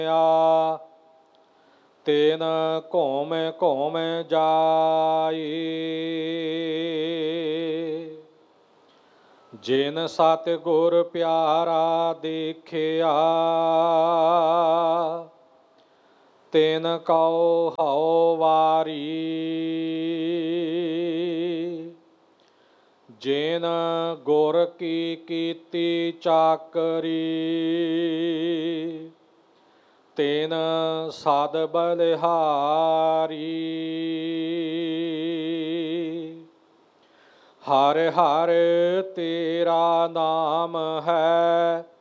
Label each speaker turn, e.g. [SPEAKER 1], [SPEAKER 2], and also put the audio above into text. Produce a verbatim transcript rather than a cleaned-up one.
[SPEAKER 1] ਤੇਨ ਘੋਮ ਘੋਮ ਜਾਈ। ਜਿਨ ਸਤਿਗੁਰ ਪਿਆਰਾ ਦੇਖਿਆ, ਤਿਨ ਕਉ ਹਉ ਵਾਰੀ। ਜਿਨ ਗੁਰ ਕੀ ਕੀਤੀ ਚਾਕਰੀ, ਤਿਨ ਸਦ ਬਲਿਹਾਰੀ। ਹਰਿ ਹਰਿ ਤੇਰਾ ਨਾਮ ਹੈ,